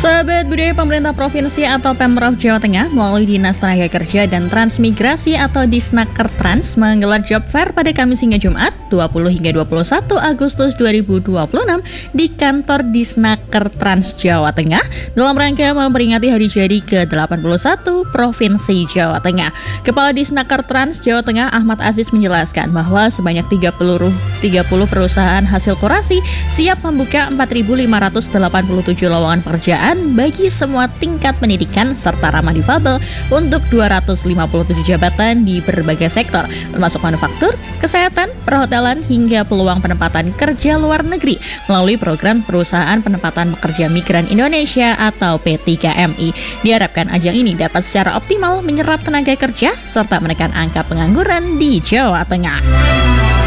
Sahabat budaya pemerintah provinsi atau Pemprov Jawa Tengah melalui Dinas Tenaga Kerja dan Transmigrasi atau Disnakertrans menggelar job fair pada Kamis hingga Jumat 20 hingga 21 Agustus 2026 di kantor Disnakertrans Jawa Tengah dalam rangka memperingati hari jadi ke-81 Provinsi Jawa Tengah. Kepala Disnakertrans Jawa Tengah Ahmad Aziz menjelaskan bahwa sebanyak 30 perusahaan hasil kurasi siap membuka 4.587 lowongan pekerjaan bagi semua tingkat pendidikan serta ramah difabel untuk 257 jabatan di berbagai sektor, termasuk manufaktur, kesehatan, perhotelan, hingga peluang penempatan kerja luar negeri melalui program Perusahaan Penempatan Pekerja Migran Indonesia atau P3MI. Diharapkan ajang ini dapat secara optimal menyerap tenaga kerja serta menekan angka pengangguran di Jawa Tengah.